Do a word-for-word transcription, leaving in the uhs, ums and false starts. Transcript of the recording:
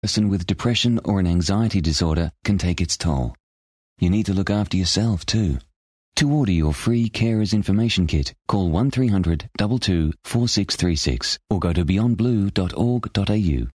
A person with depression or an anxiety disorder can take its toll. You need to look after yourself too. To order your free Carers Information Kit, call one three hundred, two two, four six three six or go to beyond blue dot org dot a u.